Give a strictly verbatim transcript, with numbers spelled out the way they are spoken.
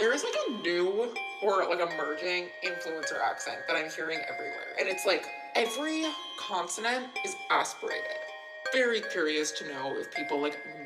There is like a new or like emerging influencer accent that I'm hearing everywhere. And it's like every consonant is aspirated. Very curious to know if people like